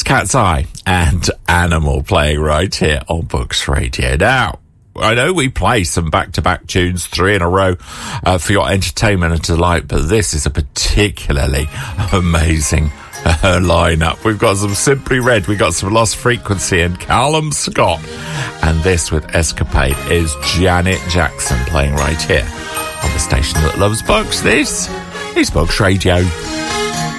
Cat's Eye and Animal playing right here on Books Radio. Now, I know we play some back-to-back tunes, 3 in a row, for your entertainment and delight, but this is a particularly amazing lineup. We've got some Simply Red, we've got some Lost Frequency and Callum Scott, and this with Escapade is Janet Jackson playing right here on the station that loves books. This is Books Radio.